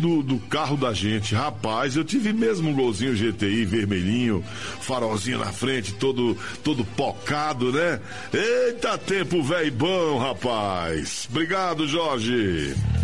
do carro da gente. Rapaz, eu tive mesmo um golzinho GTI vermelhinho, farolzinho na frente, todo pocado, né? Eita tempo velho bom, rapaz. Obrigado, Jorge.